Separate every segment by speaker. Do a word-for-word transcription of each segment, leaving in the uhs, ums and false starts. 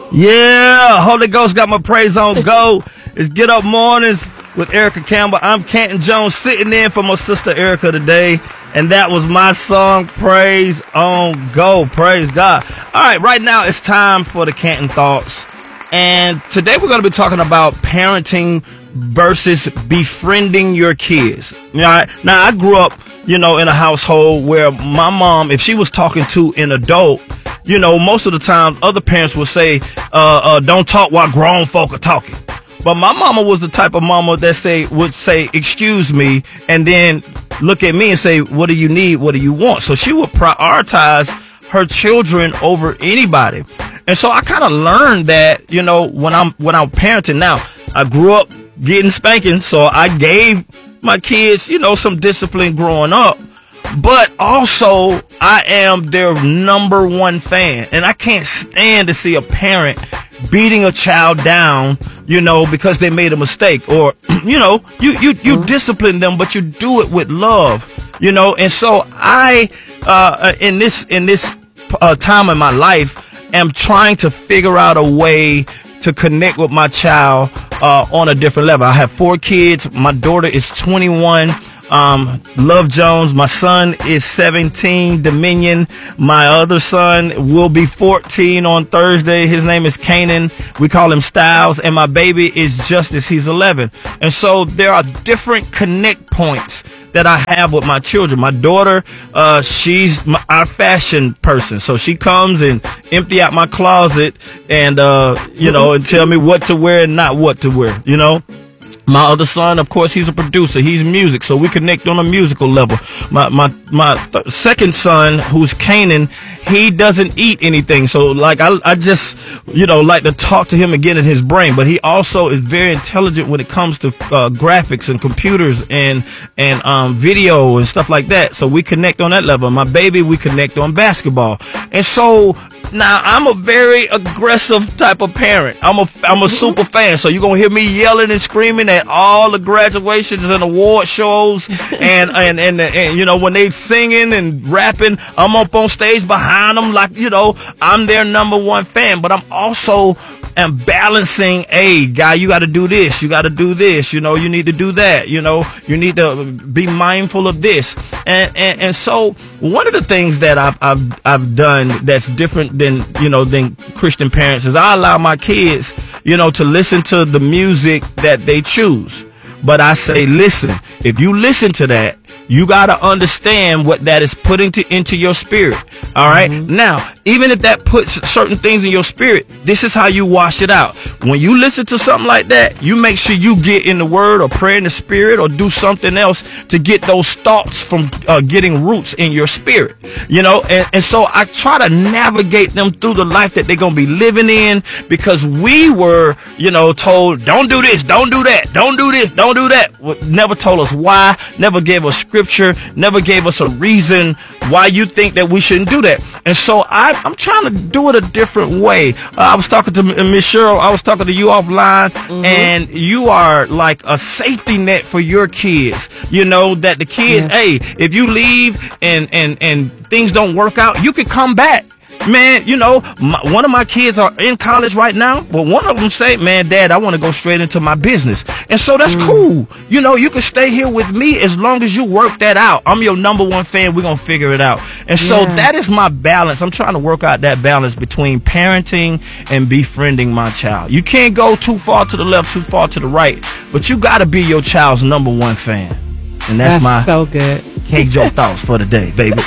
Speaker 1: Yeah, Holy Ghost got my praise on go. It's Get Up Mornings with Erica Campbell. I'm Canton Jones sitting in for my sister Erica today. And that was my song, Praise on Go. Praise God. All right, right now it's time for the Canton Thoughts. And today we're going to be talking about parenting versus befriending your kids. Now, now I grew up, you know, in a household where my mom, if she was talking to an adult, you know, most of the time other parents would say, uh, uh, don't talk while grown folk are talking. But my mama was the type of mama that say would say, excuse me, and then look at me and say, what do you need? What do you want? So she would prioritize her children over anybody. And so I kind of learned that, you know, when I'm when I'm parenting now. I grew up getting spanking, so I gave my kids, you know, some discipline growing up. But also, I am their number one fan. And I can't stand to see a parent beating a child down, you know, because they made a mistake. Or, you know, you, you, you mm-hmm. discipline them, but you do it with love, you know. And so I, uh, in this, in this uh, time in my life, am trying to figure out a way to connect with my child uh, on a different level. I have four kids. My daughter is twenty-one. Um, Love Jones. My son is seventeen, Dominion. My other son will be fourteen on Thursday. His name is Canaan. We call him Styles. And my baby is Justice. He's eleven. And so there are different connect points that I have with my children. My daughter, uh, she's my, our fashion person. So she comes and empty out my closet and, uh, you know, and tell me what to wear and not what to wear, you know. My other son, of course, he's a producer. He's music, so we connect on a musical level. My my my th- second son, who's Canaan, he doesn't eat anything. So, like, I I just, you know, like to talk to him and get in his brain. But he also is very intelligent when it comes to uh, graphics and computers and and um, video and stuff like that. So we connect on that level. My baby, we connect on basketball. And so now I'm a very aggressive type of parent. I'm a I'm a super fan. So you're gonna hear me yelling and screaming at all the graduations and award shows, and and, and and you know when they singing and rapping, I'm up on stage behind them like, you know, I'm their number one fan. But I'm also am balancing, hey, guy, you got to do this, you got to do this, you know, you need to do that, you know, you need to be mindful of this, and and, and so one of the things that I've I've I've done that's different than, you know, than Christian parents is I allow my kids, you know, to listen to the music that they choose. But I say, listen, if you listen to that, you got to understand what that is putting to, into your spirit. All right. Mm-hmm. Now, even if that puts certain things in your spirit, this is how you wash it out. When you listen to something like that, you make sure you get in the word or pray in the spirit or do something else to get those thoughts from uh, getting roots in your spirit, you know. And, and so I try to navigate them through the life that they're going to be living in, because we were, you know, told, don't do this, don't do that, don't do this, don't do that. Never told us why, never gave us scripture, never gave us a reason why you think that we shouldn't do that. And so I, I'm trying to do it a different way. Uh, I was talking to Miss Cheryl, I was talking to you offline, mm-hmm. and you are like a safety net for your kids. You know, that the kids, yeah. hey, if you leave and, and, and things don't work out, you can come back. Man, you know, my, one of my kids are in college right now, but one of them say, man, Dad, I want to go straight into my business. And so that's mm. cool. You know, you can stay here with me as long as you work that out. I'm your number one fan. We're going to figure it out. And so yeah. that is my balance. I'm trying to work out that balance between parenting and befriending my child. You can't go too far to the left, too far to the right, but you got to be your child's number one fan. And that's, that's my
Speaker 2: so good.
Speaker 1: Cage your thoughts for the day, baby.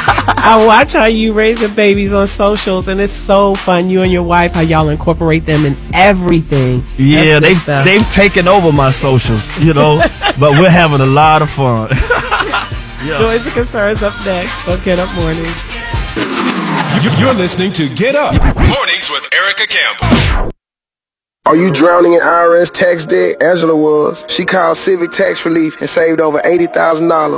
Speaker 2: I watch how you raise your babies on socials, and it's so fun. You and your wife, how y'all incorporate them in everything.
Speaker 1: Yeah, they they've taken over my socials, you know, but we're having a lot of fun.
Speaker 2: Yeah. Joys and Concerns up next on Get Up Mornings.
Speaker 3: You're listening to Get Up Mornings with Erica Campbell.
Speaker 4: Are you drowning in I R S tax debt? Angela was. She called Civic Tax Relief and saved over eighty thousand dollars.